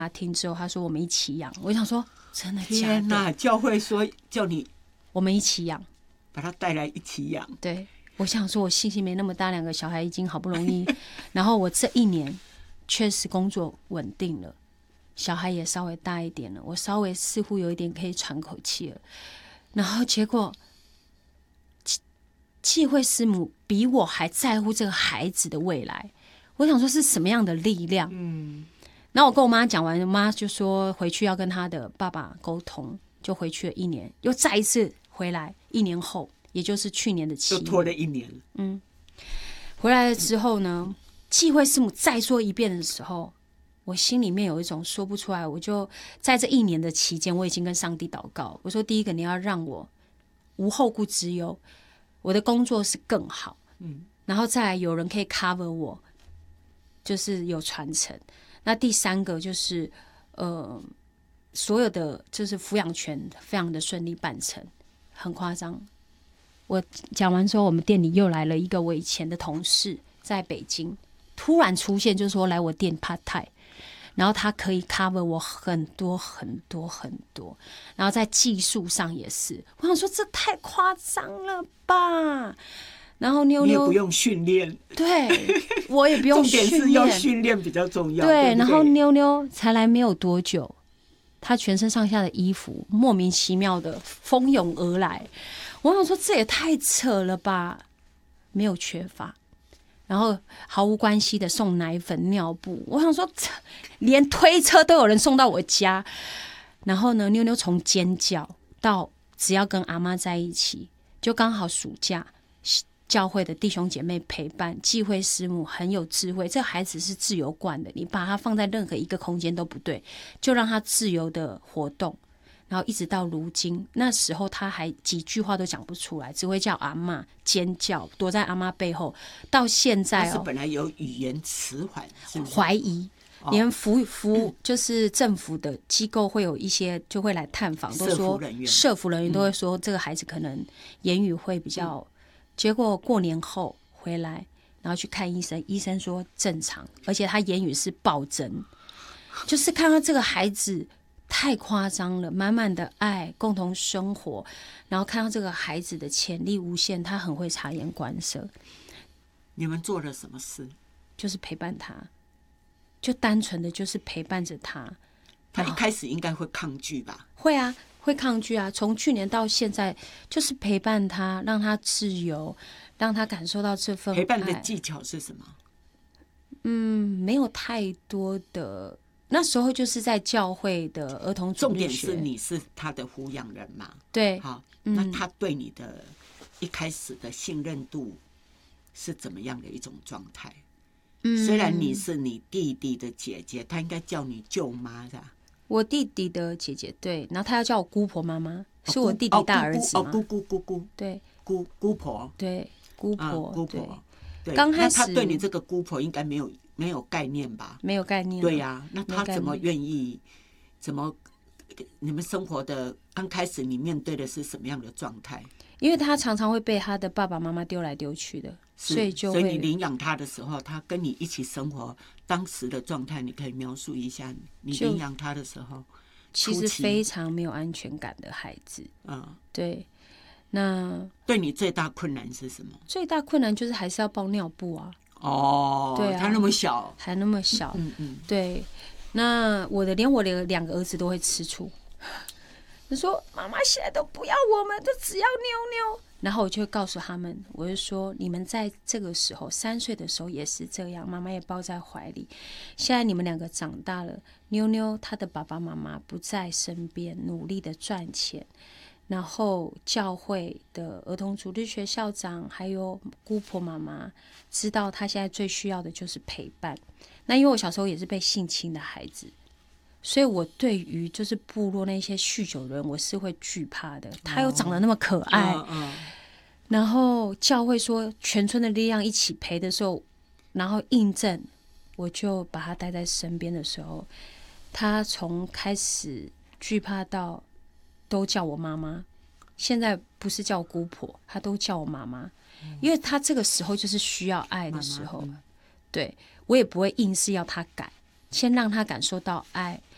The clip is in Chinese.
他听之后，他说我们一起养。我想说，真的假的？ 天哪！教会说叫你我们一起养， 把他带来一起养。 对，我想说，我信心没那么大，2个小孩已经好不容易，然后我这1年确实工作稳定了，小孩也稍微大一点了，我稍微似乎有一点可以喘口气了。然后结果，忌讳师母比我还在乎这个孩子的未来。我想说是什么样的力量？然后我跟我妈讲完，我妈就说回去要跟她的爸爸沟通，就回去了1年，又再一次回来，1年后，也就是去年的7月， 就拖了1年。 回来了之后呢，忌讳师母再说一遍的时候，我心里面有一种说不出来。我就在这1年的期间，我已经跟上帝祷告，我说第一个，你要让我无后顾之忧，我的工作是更好，然后再来有人可以 cover 我，就是有传承。那第3个就是所有的就是抚养权非常的顺利办成，很夸张。我讲完之后，我们店里又来了一个我以前的同事，在北京突然出现，就是说来我店 part time， 然后他可以 cover 我很多很多很多，然后在技术上也是，我想说这太夸张了吧。然后妞妞你也不用训练， 对我也不用训练， 重点是要训练比较重要。 对， 对不对， 然后妞妞才来没有多久，她全身上下的衣服莫名其妙的蜂拥而来，我想说这也太扯了吧，没有缺乏，然后毫无关系的送奶粉、尿布，我想说连推车都有人送到我家。然后呢，妞妞从尖叫到只要跟阿妈在一起，就刚好暑假。教会的弟兄姐妹陪伴，忌讳师母很有智慧。这孩子是自由惯的，你把他放在任何一个空间都不对，就让他自由的活动。然后一直到如今，那时候他还几句话都讲不出来，只会叫阿嬷，尖叫，躲在阿嬷背后。到现在他是本来有语言迟缓，是不是怀疑。连就是政府的机构会有一些就会来探访，都说社福人员都会说这个孩子可能言语会比较。结果过年后回来，然后去看医生，医生说正常，而且他言语是暴增，就是看到这个孩子太夸张了，满满的爱，共同生活，然后看到这个孩子的潜力无限，他很会察言观色。 你们做了什么事？ 就是陪伴他，就单纯的就是陪伴着他。 他一开始应该会抗拒吧？ 会啊。会抗拒啊！从去年到现在，就是陪伴他，让他自由，让他感受到这份爱。 陪伴的技巧是什么？ 没有太多的。那时候就是在教会的儿童主日学。重点是你是他的抚养人嘛？ 对。 好，那他对你的一开始的信任度是怎么样的一种状态？虽然你是你弟弟的姐姐，他应该叫你舅妈的。 我弟弟的姐姐，对，然后他要叫我姑婆妈妈，是我弟弟大儿子嘛？ 姑，对，姑婆， 对，姑婆， 对。 刚开始那他对你这个姑婆应该没有概念吧？ 没有概念。 对呀，那他怎么愿意？怎么你们生活的刚开始，你面对的是什么样的状态？ 因为他常常会被他的爸爸妈妈丢来丢去的，所以你领养他的时候，他跟你一起生活，当时的状态，你可以描述一下。你领养他的时候， 其实非常没有安全感的孩子。对。那对你最大困难是什么？ 最大困难就是还是要包尿布啊。对啊， 他那么小， 还那么小。对。那连我的2个儿子都会吃醋。他说：“妈妈现在都不要我们，都只要妞妞。”然后我就会告诉他们，我就说：“你们在这个时候3岁的时候也是这样，妈妈也抱在怀里。现在你们2个长大了，妞妞她的爸爸妈妈不在身边，努力的赚钱。然后教会的儿童主日学校长还有姑婆妈妈知道她现在最需要的就是陪伴。那因为我小时候也是被性侵的孩子。”所以我对于就是部落那些酗酒的人，我是会惧怕的。他又长得那么可爱，然后教会说全村的力量一起陪的时候，然后印证，我就把他带在身边的时候，他从开始惧怕到都叫我妈妈，现在不是叫姑婆，他都叫我妈妈，因为他这个时候就是需要爱的时候。对，我也不会硬是要他改，先让他感受到爱。